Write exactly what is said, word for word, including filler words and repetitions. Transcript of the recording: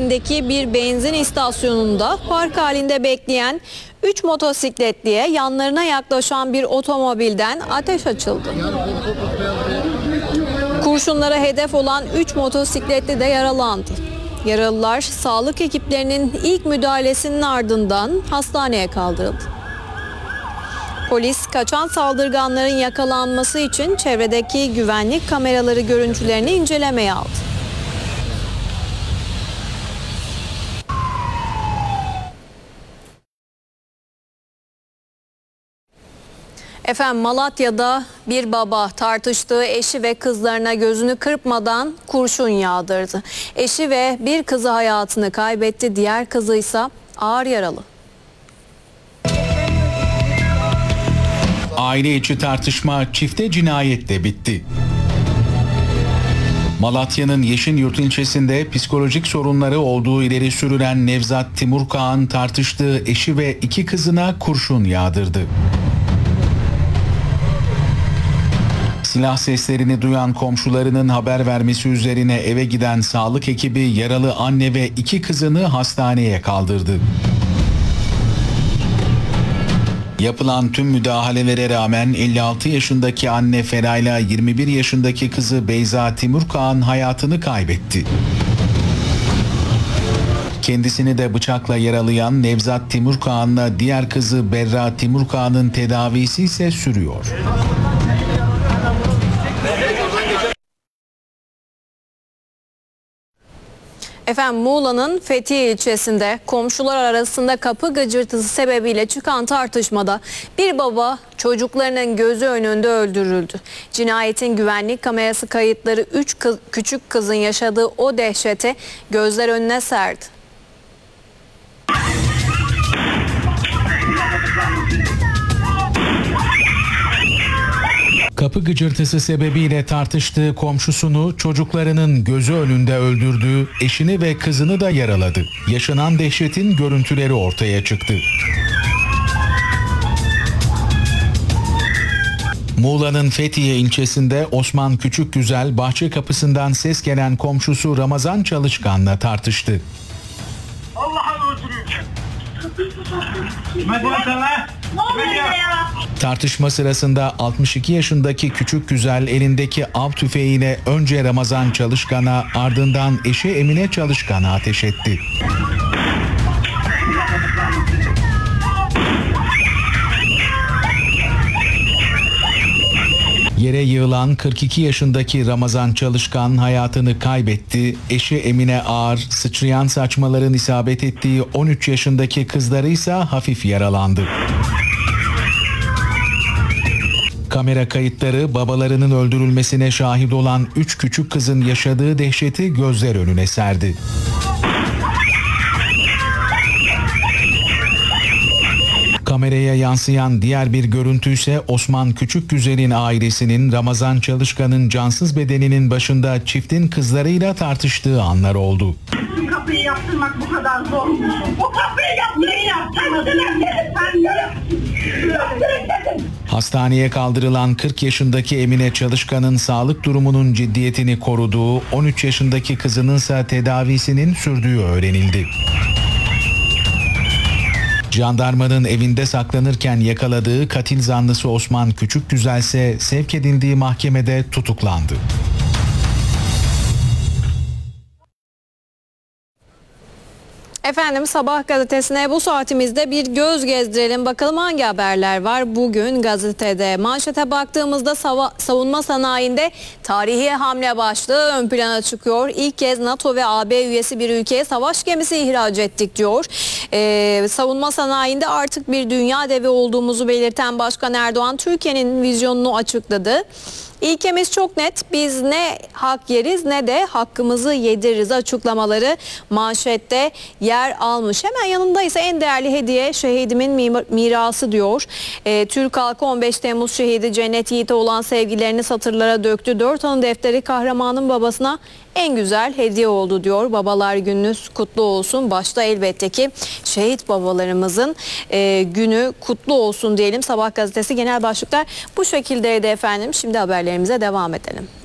ilçesindeki bir benzin istasyonunda park halinde bekleyen üç motosikletliye yanlarına yaklaşan bir otomobilden ateş açıldı. Kurşunlara hedef olan üç motosikletli de yaralandı. Yaralılar sağlık ekiplerinin ilk müdahalesinin ardından hastaneye kaldırıldı. Polis kaçan saldırganların yakalanması için çevredeki güvenlik kameraları görüntülerini incelemeye aldı. Efendim Malatya'da bir baba tartıştığı eşi ve kızlarına gözünü kırpmadan kurşun yağdırdı. Eşi ve bir kızı hayatını kaybetti, diğer kızı ise ağır yaralı. Aile içi tartışma çifte cinayetle bitti. Malatya'nın Yeşilyurt ilçesinde psikolojik sorunları olduğu ileri sürülen Nevzat Timurkağan tartıştığı eşi ve iki kızına kurşun yağdırdı. Silah seslerini duyan komşularının haber vermesi üzerine eve giden sağlık ekibi yaralı anne ve iki kızını hastaneye kaldırdı. Yapılan tüm müdahalelere rağmen elli altı yaşındaki anne Ferayla yirmi bir yaşındaki kızı Beyza Timurkağan hayatını kaybetti. Kendisini de bıçakla yaralayan Nevzat Timurkağan'la diğer kızı Berra Timurkağan'ın tedavisi ise sürüyor. Efendim Muğla'nın Fethiye ilçesinde komşular arasında kapı gıcırtısı sebebiyle çıkan tartışmada bir baba çocuklarının gözü önünde öldürüldü. Cinayetin güvenlik kamerası kayıtları üç kız, küçük kızın yaşadığı o dehşete gözler önüne serdi. Kapı gıcırtısı sebebiyle tartıştığı komşusunu çocuklarının gözü önünde öldürdüğü eşini ve kızını da yaraladı. Yaşanan dehşetin görüntüleri ortaya çıktı. Muğla'nın Fethiye ilçesinde Osman Küçükgüzel bahçe kapısından ses gelen komşusu Ramazan Çalışkan'la tartıştı. Allah'ını öldürüyor. Ne oluyor ya? Tartışma sırasında altmış iki yaşındaki Küçükgüzel elindeki av tüfeğiyle önce Ramazan Çalışkan'a ardından eşi Emine Çalışkan'a ateş etti. Yere yığılan kırk iki yaşındaki Ramazan Çalışkan hayatını kaybetti. Eşi Emine ağır, sıçrayan saçmaların isabet ettiği on üç yaşındaki kızları ise hafif yaralandı. Kamera kayıtları babalarının öldürülmesine şahit olan üç küçük kızın yaşadığı dehşeti gözler önüne serdi. Kameraya yansıyan diğer bir görüntü ise Osman Küçükgüzel'in ailesinin Ramazan Çalışkan'ın cansız bedeninin başında çiftin kızlarıyla tartıştığı anlar oldu. Bu kapıyı yaptırmak bu kadar zor mu? Bu kapıyı yapmayı yaptırmadın. Hastaneye kaldırılan kırk yaşındaki Emine Çalışkan'ın sağlık durumunun ciddiyetini koruduğu, on üç yaşındaki kızınınsa tedavisinin sürdüğü öğrenildi. Jandarmanın evinde saklanırken yakaladığı katil zanlısı Osman Küçükgüzel ise sevk edildiği mahkemede tutuklandı. Efendim Sabah gazetesine bu saatimizde bir göz gezdirelim. Bakalım hangi haberler var bugün gazetede. Manşete baktığımızda sava- savunma sanayinde tarihi hamle başlığı ön plana çıkıyor. İlk kez NATO ve A B üyesi bir ülkeye savaş gemisi ihraç ettik diyor. Ee, savunma sanayinde artık bir dünya devi olduğumuzu belirten Başkan Erdoğan Türkiye'nin vizyonunu açıkladı. İlkemiz çok net, biz ne hak yeriz ne de hakkımızı yediririz açıklamaları manşette yer almış. Hemen yanında ise en değerli hediye şehidimin mirası diyor. E, Türk halkı on beş Temmuz şehidi Cennet Yiğit'e olan sevgilerini satırlara döktü. Dört anı defteri kahramanın babasına en güzel hediye oldu diyor. Babalar gününüz kutlu olsun. Başta elbette ki şehit babalarımızın e, günü kutlu olsun diyelim. Sabah gazetesi genel başlıklar bu şekildeydi efendim. Şimdi haberlerimize devam edelim.